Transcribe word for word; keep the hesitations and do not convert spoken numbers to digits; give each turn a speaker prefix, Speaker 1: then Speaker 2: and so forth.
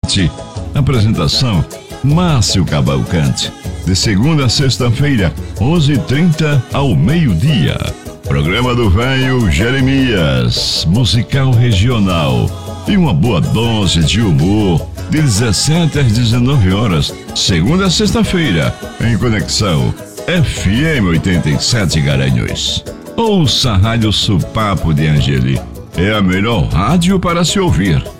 Speaker 1: Cavalcante. Apresentação: Márcio Cavalcante. De segunda a sexta-feira, onze e trinta ao meio-dia. Programa do Velho Jeremias, musical regional. E uma boa dose de humor, de dezessete às dezenove horas, segunda a sexta-feira, em Conexão F M oitenta e sete Garanhuns. Ouça a Rádio Supapo de Angeli. É a melhor rádio para se ouvir.